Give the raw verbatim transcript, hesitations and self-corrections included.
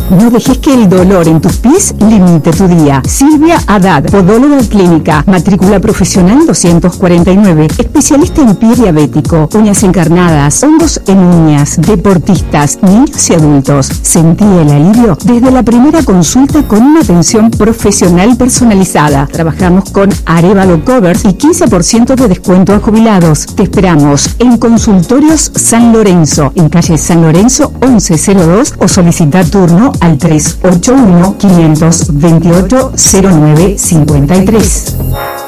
No dejes que el dolor en tus pies limite tu día. Silvia Haddad, podóloga clínica, matrícula profesional doscientos cuarenta y nueve, especialista en pie diabético, uñas encarnadas, hongos en uñas, deportistas, niños y adultos. Sentí el alivio desde la primera consulta con una atención profesional personalizada. Trabajamos con Arévalo Covers y quince por ciento de descuento a jubilados. Te esperamos en Consultorios San Lorenzo, en calle San Lorenzo once cero dos, o solicita turno al tres ocho uno, cinco dos ocho, cero nueve cinco tres.